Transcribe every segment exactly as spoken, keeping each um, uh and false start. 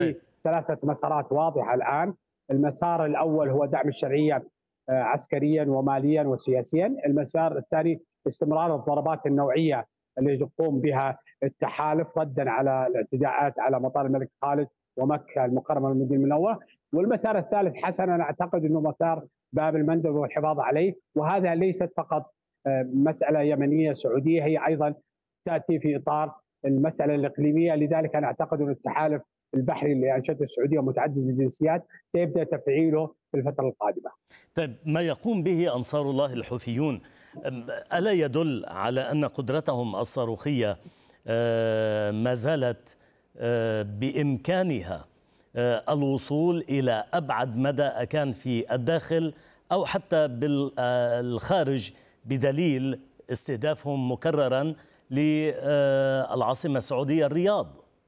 في ثلاثة مسارات واضحة الآن. المسار الأول هو دعم الشرعية عسكريا وماليا وسياسيا. المسار الثاني استمرار الضربات النوعية اللي يقوم بها التحالف ردا على الاعتداءات على مطار الملك خالد ومكة المكرمة والمدينة المنورة. والمسار الثالث حسن أنا أعتقد أنه مسار باب المندب والحفاظ عليه، وهذا ليست فقط مسألة يمنية سعودية، هي أيضا تأتي في إطار المسألة الإقليمية. لذلك أنا أعتقد أن التحالف البحري اللي أنشأته السعودية متعدد الجنسيات سيبدأ تفعيله في الفترة القادمة. طيب، ما يقوم به أنصار الله الحوثيون ألا يدل على أن قدرتهم الصاروخية ما زالت بإمكانها الوصول إلى أبعد مدى كان في الداخل أو حتى بالخارج، بدليل استهدافهم مكررا للعاصمة السعودية الرياض؟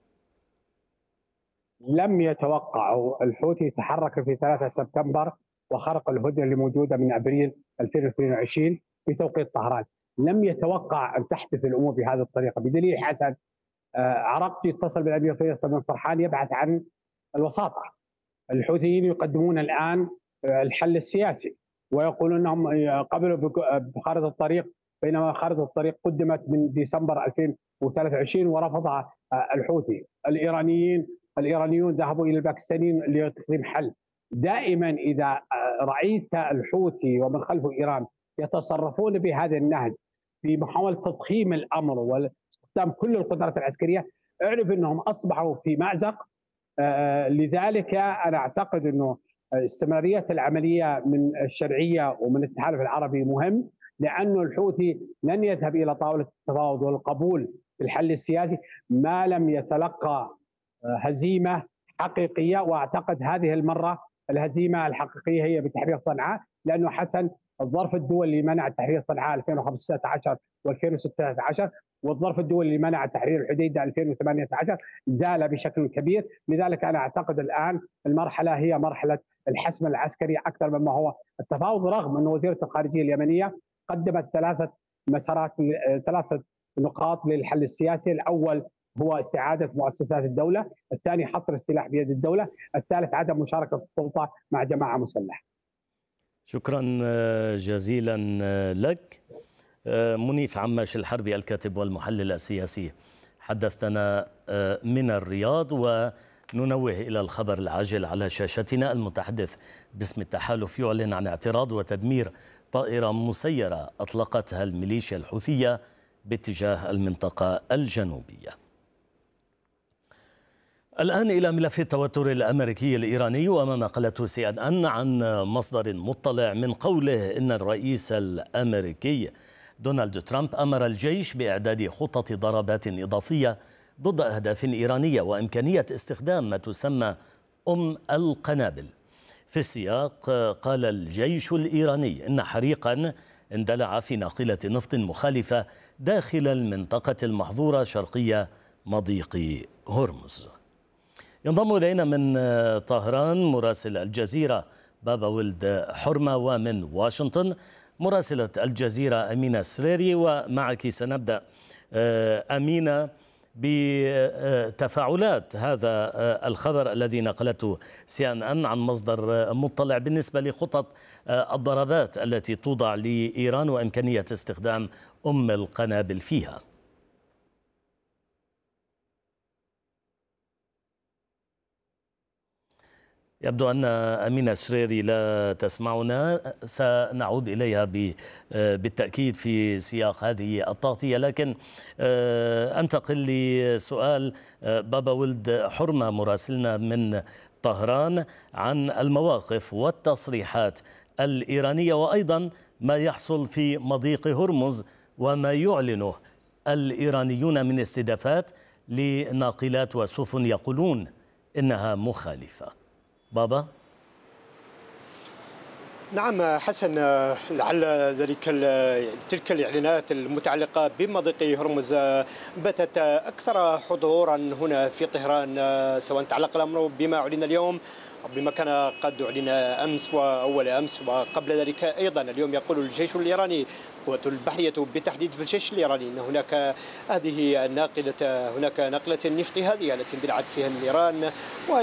لم يتوقعوا. الحوثي تحرك في ثلاثة سبتمبر وخرق الهدنة اللي موجودة من أبريل ألفين واثنين وعشرين في توقيت طهران. لم يتوقع أن تحدث الأمور بهذه الطريقة، بدليل حسن عرقتي اتصل بالأمير فيصل بن فرحان يبحث عن الوساطة. الحوثيين يقدمون الآن الحل السياسي ويقولون أنهم قبلوا بخارطة الطريق، بينما خارطة الطريق قدمت من ديسمبر ألفين وثلاثة وعشرين ورفضها الحوثي. الإيرانيين الإيرانيون ذهبوا إلى الباكستانيين لتقديم حل. دائما إذا رأيت الحوثي ومن خلفه إيران يتصرفون بهذا النهج في محاولة تضخيم الأمر واستخدام كل القدرات العسكرية، اعرف أنهم أصبحوا في مأزق. لذلك أنا أعتقد أنه استمرارية العملية من الشرعية ومن التحالف العربي مهم، لأنه الحوثي لن يذهب إلى طاولة التفاوض والقبول في الحل السياسي ما لم يتلقى هزيمة حقيقية. وأعتقد هذه المرة الهزيمة الحقيقية هي بتحرير صنعاء، لأنه حسن الظرف الدولي اللي منع تحرير صنعاء ألفين وخمسة عشر وألفين وستة عشر والظرف الدولي اللي منع تحرير الحديدة ألفين وثمانية عشر زال بشكل كبير. لذلك أنا أعتقد الآن المرحلة هي مرحلة الحسم العسكري أكثر مما هو التفاوض، رغم أن وزيرة الخارجية اليمنية قدمت ثلاثة مسارات ثلاثة نقاط للحل السياسي. الأول هو استعادة مؤسسات الدولة، الثاني حصر السلاح بيد الدولة، الثالث عدم مشاركة السلطة مع جماعة مسلحة. شكرا جزيلا لك. منيف عماش الحربي الكاتب والمحلل السياسي حدثنا من الرياض. وننوه إلى الخبر العاجل على شاشتنا. المتحدث باسم التحالف يعلن عن اعتراض وتدمير طائرة مسيرة أطلقتها الميليشيا الحوثية باتجاه المنطقة الجنوبية. الآن إلى ملف التوتر الأمريكي الإيراني، وما نقلته سي إن إن عن مصدر مطلع من قوله إن الرئيس الأمريكي دونالد ترامب أمر الجيش بإعداد خطة ضربات إضافية ضد أهداف إيرانية وإمكانية استخدام ما تسمى أم القنابل. في السياق قال الجيش الإيراني إن حريقا اندلع في ناقلة نفط مخالفة داخل المنطقة المحظورة شرقية مضيق هرمز. ينضم إلينا من طهران مراسل الجزيرة بابا ولد حرمة، ومن واشنطن مراسلة الجزيرة أمينة سريري. ومعك سنبدأ أمينة بتفاعلات هذا الخبر الذي نقلته سي إن إن عن مصدر مطلع بالنسبة لخطط الضربات التي توضع لإيران وإمكانية استخدام أم القنابل فيها. يبدو أن أمينة سريري لا تسمعنا، سنعود إليها بالتأكيد في سياق هذه التغطية. لكن أنتقل لسؤال بابا ولد حرمة مراسلنا من طهران عن المواقف والتصريحات الإيرانية، وأيضا ما يحصل في مضيق هرمز وما يعلنه الإيرانيون من استهدافات لناقلات وسفن يقولون إنها مخالفة. بابا. نعم حسن، لعل ذلك تلك الإعلانات المتعلقة بمضيق هرمز باتت أكثر حضورا هنا في طهران، سواء تعلق الأمر بما أعلن اليوم أو بما كان قد أعلن أمس وأول أمس وقبل ذلك أيضا. اليوم يقول الجيش الإيراني، القوات البحرية بالتحديد في الجيش الإيراني، أن هناك هذه الناقلة هناك ناقلة النفط هذه التي اندلعت فيها النيران،